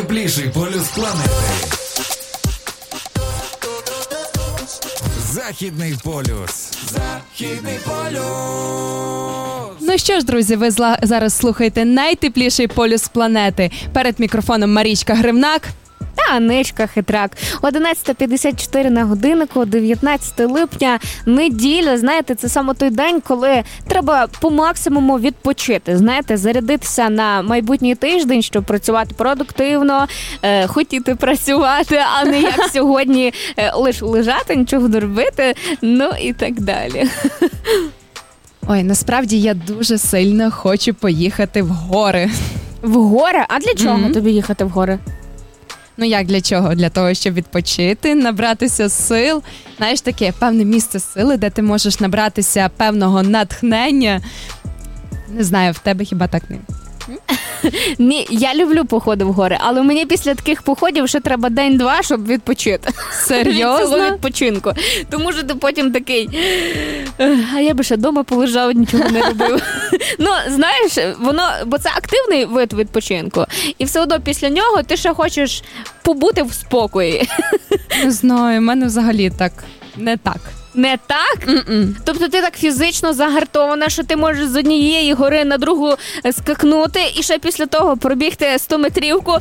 Найтепліший полюс планети. Західний полюс. Західний полюс. Ну що ж, друзі, ви зараз слухаєте найтепліший полюс планети. Перед мікрофоном Марічка Гривнак. Та Анечка Хитрак. 11:54 на годиннику, 19 липня, неділя. Знаєте, це саме той день, коли треба по максимуму відпочити. Знаєте, зарядитися на майбутній тиждень, щоб працювати продуктивно, хотіти працювати, а не як сьогодні лише лежати, нічого не робити, ну і так далі. Ой, насправді я дуже сильно хочу поїхати в гори. В гори? А для чого тобі їхати в гори? Ну як для чого? Для того, щоб відпочити, набратися сил. Знаєш, таке певне місце сили, де ти можеш набратися певного натхнення. Не знаю, в тебе хіба так не? Ні, я люблю походи в гори, але мені після таких походів ще треба день-два, щоб відпочити. Серйозно? Від цього відпочинку. Тому що ти потім такий, а я би ще вдома полежав, нічого не робив. Ну, знаєш, бо це активний вид відпочинку. І все одно після нього ти ще хочеш побути в спокої. Не знаю, в мене взагалі так, не так. Не так? Тобто ти так фізично загартована, що ти можеш з однієї гори на другу скакнути і ще після того пробігти 100-метрівку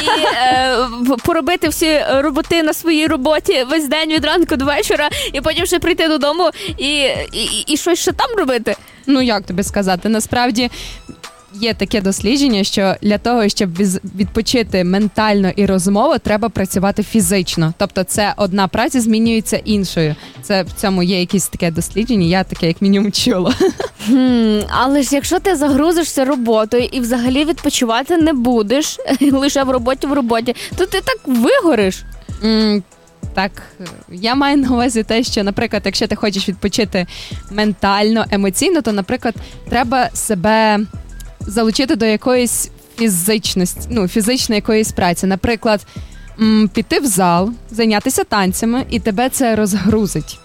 і поробити всі роботи на своїй роботі весь день від ранку до вечора, і потім ще прийти додому і щось ще там робити? Ну, як тобі сказати? Насправді є таке дослідження, що для того, щоб відпочити ментально і розумово, треба працювати фізично. Тобто це одна праця змінюється іншою. Це в цьому є якесь таке дослідження, я таке як мінімум чула. Але ж якщо ти загрузишся роботою і взагалі відпочивати не будеш, лише в роботі, то ти так вигориш. Так, я маю на увазі те, що, наприклад, якщо ти хочеш відпочити ментально, емоційно, то, наприклад, треба себе залучити до якоїсь фізичної якоїсь праці. Наприклад, піти в зал, зайнятися танцями, і тебе це розгрузить.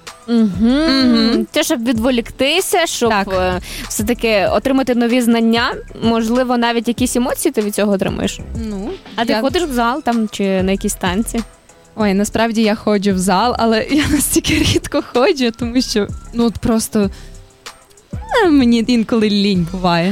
Те, щоб відволіктися, щоб все-таки отримати нові знання, можливо, навіть якісь емоції ти від цього отримуєш. А ти ходиш в зал там чи на якісь танці? Ой, насправді я ходжу в зал, але я настільки рідко ходжу, тому що, просто мені інколи лінь буває.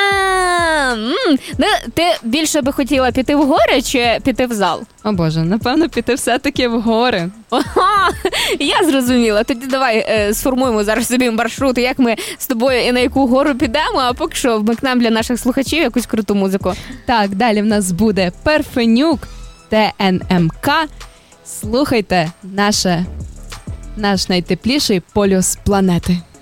Ти більше би хотіла піти в гори чи піти в зал? О Боже, напевно, піти все-таки в гори. Я зрозуміла. Тоді давай сформуємо зараз собі маршрут, як ми з тобою і на яку гору підемо, а поки що вмикнемо для наших слухачів якусь круту музику. Так, далі в нас буде Парфенюк, ТНМК. Слухайте наш найтепліший полюс планети.